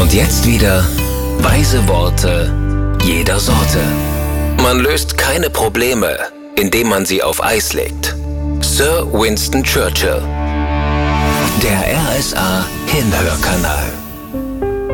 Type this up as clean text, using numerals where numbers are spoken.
Und jetzt wieder weise Worte jeder Sorte. Man löst keine Probleme, indem man sie auf Eis legt. Sir Winston Churchill. Der RSA Hinhörkanal.